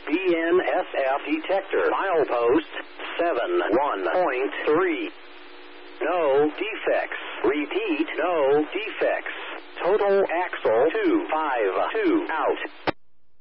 BNSF detector. Milepost 71.3. No defects. Repeat, no defects. Total axle 252 out.